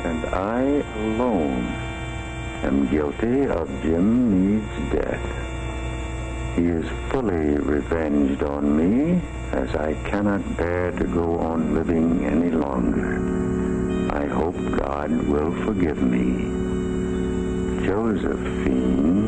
and I alone am guilty of Jim Meade's death. He is fully revenged on me, as I cannot bear to go on living any longer. I hope God will forgive me. Josephine.